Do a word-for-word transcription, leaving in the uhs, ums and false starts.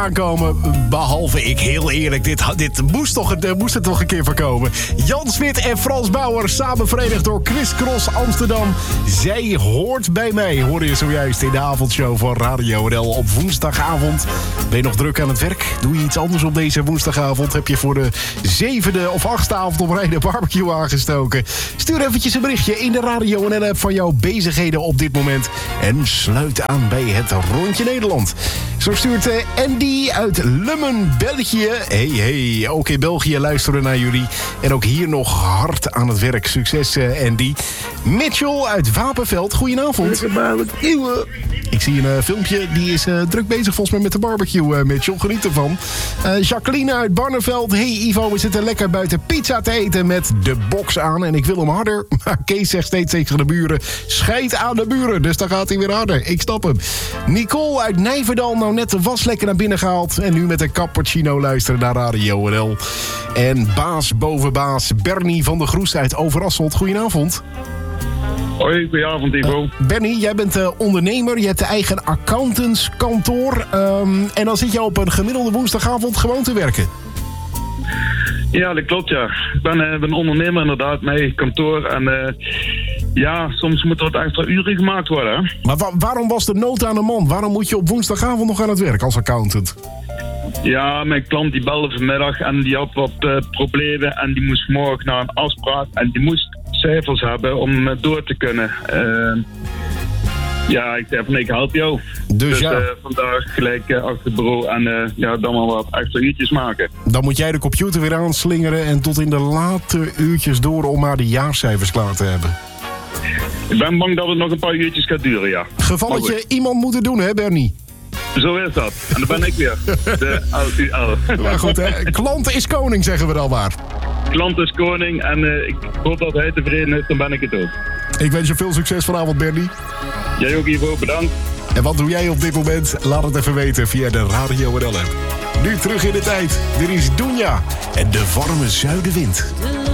aankomen. Behalve ik, heel eerlijk. Dit, dit moest, toch, uh, moest er toch een keer voorkomen. Jan Smit en Frans Bauer, samen verenigd door Chris Cross Amsterdam. Zij hoort bij mij, hoorde je zojuist in de avondshow van Radio N L op woensdagavond. Ben je nog druk aan het werk? Doe je iets anders op deze woensdagavond? Heb je voor de zevende of achtste avond op rij de barbecue aangestoken? Stuur eventjes een berichtje in de Radio N L-app van jouw bezigheden op dit moment. En sluit aan bij het Rondje Nederland. Zo stuurt uh, Andy uit Lummen, België. Hey, hey, ook in België luisteren naar jullie. En ook hier nog hard aan het werk. Succes, uh, Andy. Mitchell uit Wapenveld, goedenavond. Ik zie een uh, filmpje, die is uh, druk bezig volgens mij met de barbecue, uh, Mitchell. Geniet ervan. Uh, Jacqueline uit Barneveld. Hey Ivo, we zitten lekker buiten pizza te eten met de box aan. En ik wil hem harder. Maar Kees zegt steeds tegen de buren, scheid aan de buren. Dus dan gaat hij weer harder. Ik snap hem. Nicole uit Nijverdal, nou net de was lekker naar binnen gehaald. En nu met een cappuccino luisteren naar Radio N L. En baas boven baas, Bernie van der Groes uit Overasselt. Goedenavond. Hoi, goedenavond Ivo. Uh, Bernie, jij bent uh, ondernemer. Je hebt de eigen accountantskantoor. Um, en dan zit je op een gemiddelde woensdagavond gewoon te werken. Ja, dat klopt, ja. Ik ben, uh, ben ondernemer inderdaad, mijn kantoor. En uh, ja, soms moeten wat extra uren gemaakt worden. Hè? Maar wa- waarom was de nood aan de man? Waarom moet je op woensdagavond nog aan het werk als accountant? Ja, mijn klant die belde vanmiddag en die had wat uh, problemen. En die moest morgen naar een afspraak. En die moest cijfers hebben om uh, door te kunnen. Uh, ja, ik zei van ik help jou. Dus, dus ja. uh, vandaag gelijk uh, achter het bureau en uh, ja, dan maar wat extra uurtjes maken. Dan moet jij de computer weer aanslingeren en tot in de late uurtjes door om maar de jaarcijfers klaar te hebben. Ik ben bang dat het nog een paar uurtjes gaat duren, ja. Gevalletje iemand moeten doen, hè Bernie? Zo is dat. En dan ben ik weer. De L U L. Maar goed, hè? Klant is koning, zeggen we dan maar. Klant is koning en uh, ik hoop dat hij tevreden is, dan ben ik het ook. Ik wens je veel succes vanavond, Bernie. Jij ook, Ivo, bedankt. En wat doe jij op dit moment? Laat het even weten via de Radio N L-app. Nu terug in de tijd. Dit is Doenja en de warme zuidenwind.